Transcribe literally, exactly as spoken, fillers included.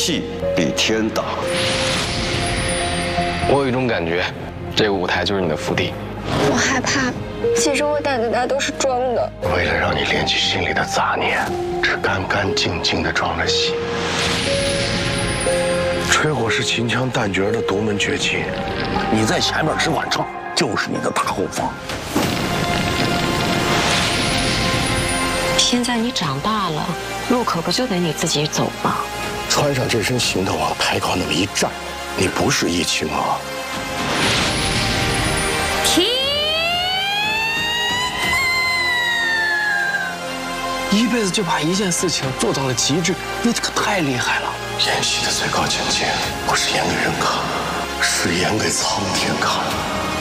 戏比天大。 我有一种感觉，这个舞台就是你的福地。 我害怕，其实我胆子大都是装的。 为了让你敛起心里的杂念，只干干净净的装了戏。吹火是秦腔旦角的独门绝技， 你在前面只管唱，就是你的大后方。 现在你长大了，路可不就得你自己走吗？ 穿上这身行头往台高那么一站，你不是易青啊。 停！ 一辈子就把一件事情做到了极致，你这个太厉害了。 演戏的最高境界，不是演给人看，是演给苍天看。